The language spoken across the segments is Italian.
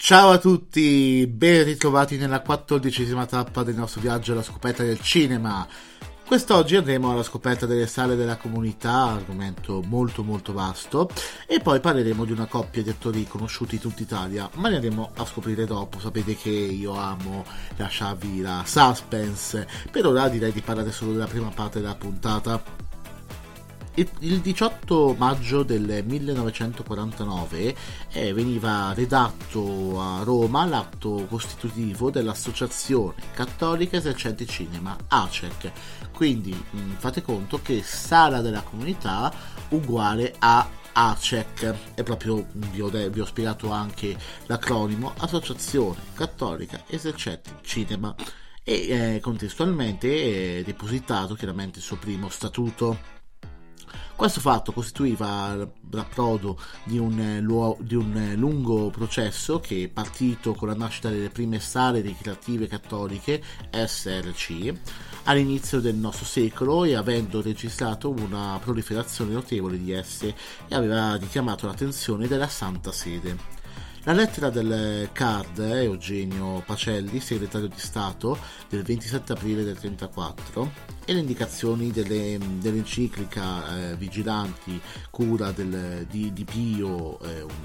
Ciao a tutti, ben ritrovati nella 14ª tappa del nostro viaggio alla scoperta del cinema. Quest'oggi andremo alla scoperta delle sale della comunità, argomento molto vasto, e poi parleremo di una coppia di attori conosciuti in tutta Italia, ma li andremo a scoprire dopo. Sapete che io amo lasciarvi la suspense. Per ora direi di parlare solo della prima parte della puntata. Il 18 maggio del 1949 veniva redatto a Roma l'atto costitutivo dell'Associazione Cattolica Esercenti Cinema, ACEC. Quindi fate conto che Sala della Comunità uguale a ACEC, è proprio, vi ho spiegato anche l'acronimo, Associazione Cattolica Esercenti Cinema, e contestualmente depositato chiaramente il suo primo statuto. Questo fatto costituiva l'approdo di un lungo processo che è partito con la nascita delle prime sale ricreative cattoliche, SRC, all'inizio del nostro secolo, e avendo registrato una proliferazione notevole di esse, e aveva richiamato l'attenzione della Santa Sede. La lettera del CARD, Eugenio Pacelli, segretario di Stato, del 27 aprile del 1934, e le indicazioni dell'enciclica Vigilanti cura di Pio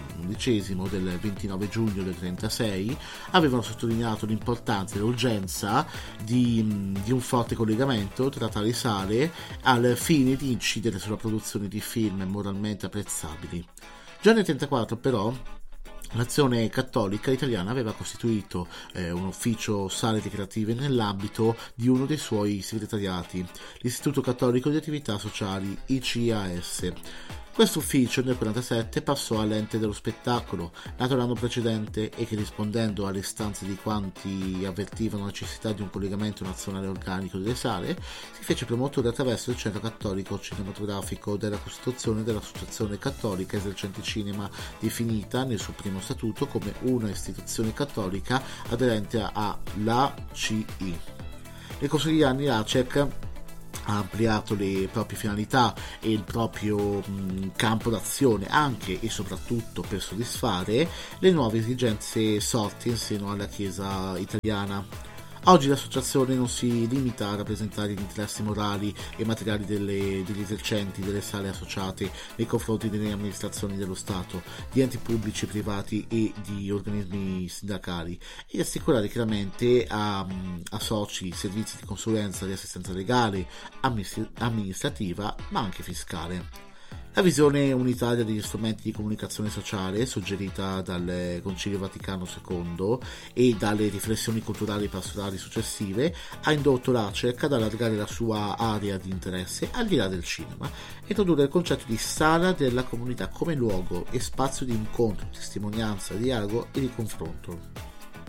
XI del 29 giugno del 1936 avevano sottolineato l'importanza e l'urgenza di un forte collegamento tra tali sale al fine di incidere sulla produzione di film moralmente apprezzabili. Già nel 1934 però l'Azione Cattolica Italiana aveva costituito un ufficio sale ricreative nell'ambito di uno dei suoi segretariati, l'Istituto Cattolico di Attività Sociali, ICAS. Questo ufficio nel 1947 passò all'Ente dello Spettacolo, nato l'anno precedente, e che, rispondendo alle istanze di quanti avvertivano la necessità di un collegamento nazionale organico delle sale, si fece promotore attraverso il Centro Cattolico Cinematografico della costituzione dell'Associazione Cattolica Esercenti Cinema, definita nel suo primo statuto come una istituzione cattolica aderente all'ACI. Nel corso degli anni l'ACEC ha ampliato le proprie finalità e il proprio campo d'azione anche e soprattutto per soddisfare le nuove esigenze sorte in seno alla Chiesa italiana. Oggi l'associazione non si limita a rappresentare gli interessi morali e materiali degli esercenti delle sale associate nei confronti delle amministrazioni dello Stato, di enti pubblici, privati e di organismi sindacali, e assicurare chiaramente a soci servizi di consulenza, di assistenza legale, amministrativa, ma anche fiscale. La visione unitaria degli strumenti di comunicazione sociale, suggerita dal Concilio Vaticano II e dalle riflessioni culturali e pastorali successive, ha indotto l'ACEC ad allargare la sua area di interesse al di là del cinema e introdurre il concetto di sala della comunità come luogo e spazio di incontro, testimonianza, dialogo e di confronto.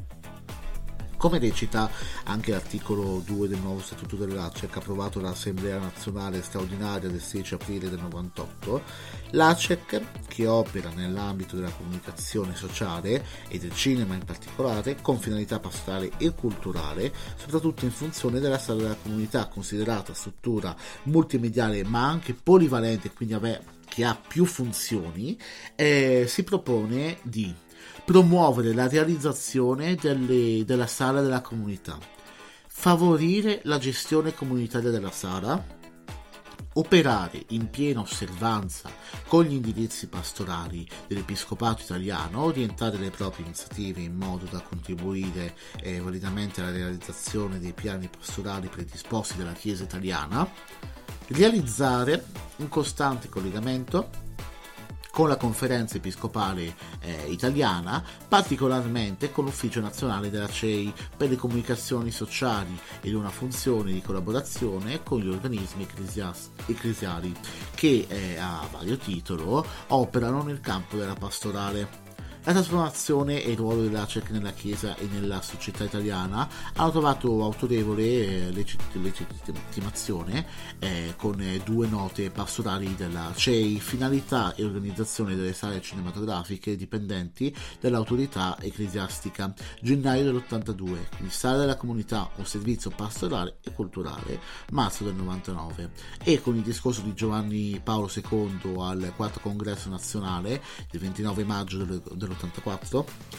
Come recita anche l'articolo 2 del nuovo statuto dell'ACEC, approvato dall'Assemblea Nazionale Straordinaria del 16 aprile del 98, l'ACEC, che opera nell'ambito della comunicazione sociale e del cinema in particolare, con finalità pastorale e culturale, soprattutto in funzione della sala della comunità, considerata struttura multimediale ma anche polivalente, quindi che ha più funzioni, si propone di promuovere la realizzazione della sala della comunità, favorire la gestione comunitaria della sala, operare in piena osservanza con gli indirizzi pastorali dell'Episcopato italiano, orientare le proprie iniziative in modo da contribuire validamente alla realizzazione dei piani pastorali predisposti dalla Chiesa italiana, realizzare un costante collegamento con la Conferenza Episcopale Italiana, particolarmente con l'Ufficio Nazionale della CEI per le comunicazioni sociali, ed una funzione di collaborazione con gli organismi ecclesiali che a vario titolo operano nel campo della pastorale. La trasformazione e il ruolo dell'ACEC nella Chiesa e nella società italiana hanno trovato autorevole legittimazione con due note pastorali della CEI: finalità e organizzazione delle sale cinematografiche dipendenti dall'autorità ecclesiastica, gennaio dell'82, quindi sala della comunità, un servizio pastorale e culturale, marzo del 99, e con il discorso di Giovanni Paolo II al quarto congresso nazionale del 29 maggio dell'84,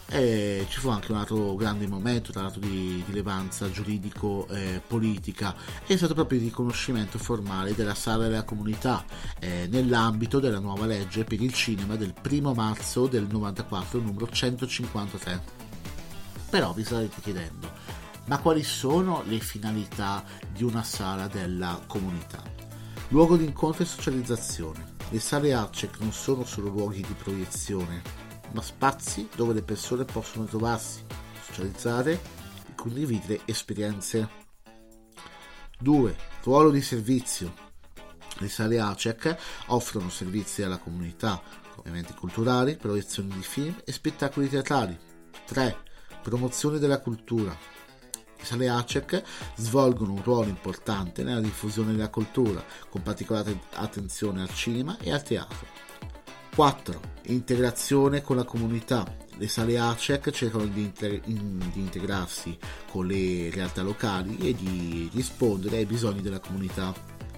E ci fu anche un altro grande momento, tra l'altro di rilevanza giuridico-politica, è stato proprio il riconoscimento formale della sala della comunità nell'ambito della nuova legge per il cinema del 1 marzo del 94, numero 153. Però vi starete chiedendo, ma quali sono le finalità di una sala della comunità? Luogo di incontro e socializzazione. Le sale ACEC non sono solo luoghi di proiezione, ma spazi dove le persone possono trovarsi, socializzare e condividere esperienze. 2. Ruolo di servizio. Le sale ACEC offrono servizi alla comunità, come eventi culturali, proiezioni di film e spettacoli teatrali. 3. Promozione della cultura. Le sale ACEC svolgono un ruolo importante nella diffusione della cultura, con particolare attenzione al cinema e al teatro. 4. Integrazione con la comunità. Le sale ACEC cercano di integrarsi con le realtà locali e di rispondere ai bisogni della comunità.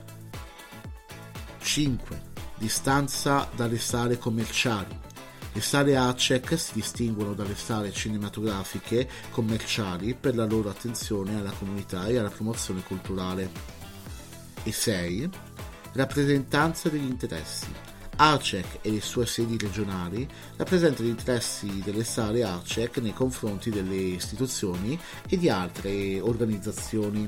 5. Distanza dalle sale commerciali. Le sale ACEC si distinguono dalle sale cinematografiche commerciali per la loro attenzione alla comunità e alla promozione culturale. E 6. Rappresentanza degli interessi. ACEC e le sue sedi regionali rappresentano gli interessi delle sale ACEC nei confronti delle istituzioni e di altre organizzazioni.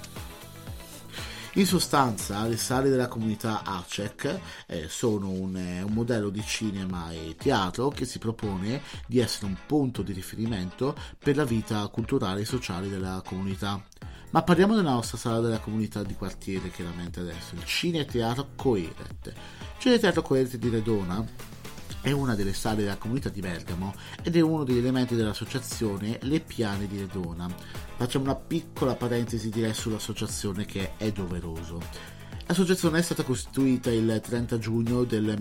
In sostanza, le sale della comunità ACEC sono un modello di cinema e teatro che si propone di essere un punto di riferimento per la vita culturale e sociale della comunità. Ma parliamo della nostra sala della comunità di quartiere, chiaramente adesso, il Cine Teatro Coeret. Il Cine Teatro Coeret di Redona è una delle sale della comunità di Bergamo ed è uno degli elementi dell'associazione Le Piane di Redona. Facciamo una piccola parentesi direi sull'associazione, che è doveroso. L'associazione è stata costituita il 30 giugno del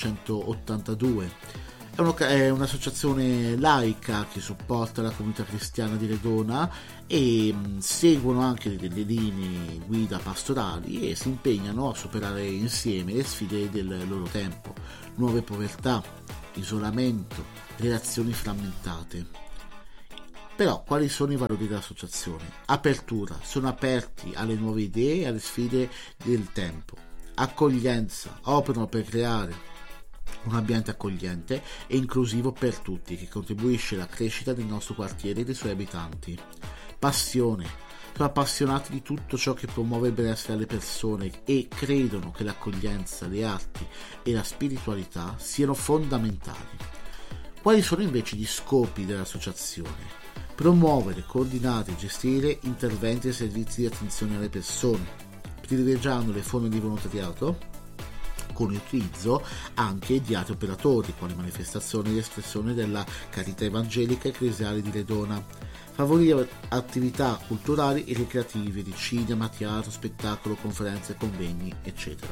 1982. È un'associazione laica che supporta la comunità cristiana di Redona e seguono anche delle linee guida pastorali e si impegnano a superare insieme le sfide del loro tempo: nuove povertà, isolamento, relazioni frammentate. Però quali sono i valori dell'associazione? Apertura, sono aperti alle nuove idee e alle sfide del tempo. Accoglienza, operano per creare un ambiente accogliente e inclusivo per tutti, che contribuisce alla crescita del nostro quartiere e dei suoi abitanti. Passione, sono appassionati di tutto ciò che promuove il benessere alle persone e credono che l'accoglienza, le arti e la spiritualità siano fondamentali. Quali sono invece gli scopi dell'associazione? Promuovere, coordinare e gestire interventi e servizi di attenzione alle persone, privilegiando le forme di volontariato con l'utilizzo anche di altri operatori, quali manifestazioni di espressione della carità evangelica e ecclesiale di Redona. Favorire attività culturali e ricreative di cinema, teatro, spettacolo, conferenze, convegni, eccetera.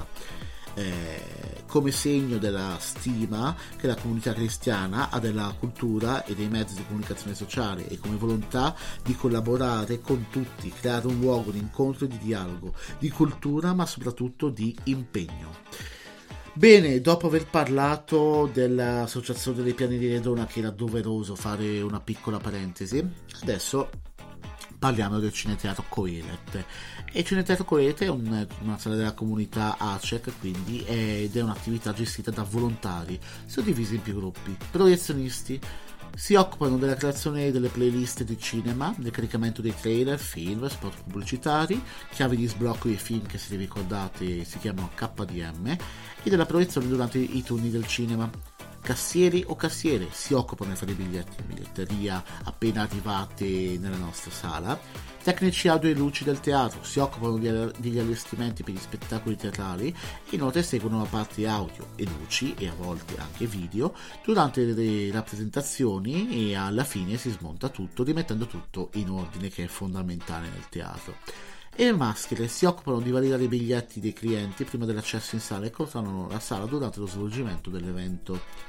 Come segno della stima che la comunità cristiana ha della cultura e dei mezzi di comunicazione sociale e come volontà di collaborare con tutti, creare un luogo di incontro e di dialogo, di cultura ma soprattutto di impegno. Bene, dopo aver parlato dell'Associazione dei Piani di Redona, che era doveroso fare una piccola parentesi, adesso parliamo del Cineteatro Coeret. E il Cineteatro Coeret è una sala della comunità ACEC, quindi, ed è un'attività gestita da volontari, suddivisi in più gruppi. Proiezionisti si occupano della creazione delle playlist di cinema, del caricamento dei trailer, film, spot pubblicitari, chiavi di sblocco dei film che, se vi ricordate, si chiamano KDM, e della proiezione durante i turni del cinema. Cassieri o cassiere si occupano di fare i biglietti in biglietteria appena arrivate nella nostra sala. Tecnici audio e luci del teatro si occupano degli allestimenti per gli spettacoli teatrali e inoltre seguono la parte audio e luci, e a volte anche video, durante le rappresentazioni, e alla fine si smonta tutto rimettendo tutto in ordine, che è fondamentale nel teatro. E le maschere si occupano di validare i biglietti dei clienti prima dell'accesso in sala e controllano la sala durante lo svolgimento dell'evento.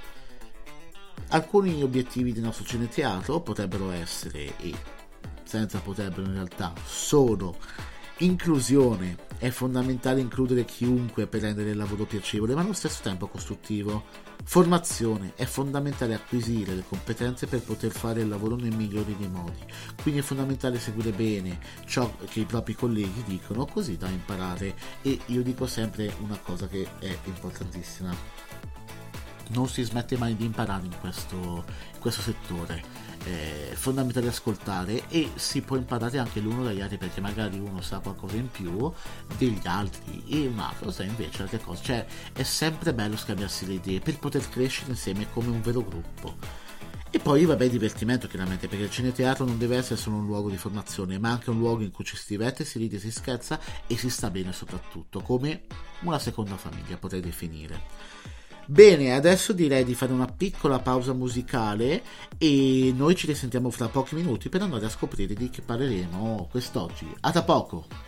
Alcuni obiettivi del nostro cineteatro potrebbero essere, e senza potrebbero in realtà, sono Inclusione. È fondamentale includere chiunque per rendere il lavoro piacevole ma allo stesso tempo costruttivo. Formazione. È fondamentale acquisire le competenze per poter fare il lavoro nel migliore dei modi. Quindi è fondamentale seguire bene ciò che i propri colleghi dicono, così da imparare. E io dico sempre una cosa che è importantissima: non si smette mai di imparare in questo settore. È fondamentale ascoltare, e si può imparare anche l'uno dagli altri, perché magari uno sa qualcosa in più degli altri e un altro sa invece altre cose. Cioè è sempre bello scambiarsi le idee per poter crescere insieme come un vero gruppo. E poi vabbè, divertimento chiaramente, perché il cineteatro non deve essere solo un luogo di formazione, ma anche un luogo in cui ci si diverte, si ride, si scherza e si sta bene, soprattutto come una seconda famiglia, potrei definire. Bene, adesso direi di fare una piccola pausa musicale e noi ci risentiamo fra pochi minuti per andare a scoprire di che parleremo quest'oggi. A tra poco!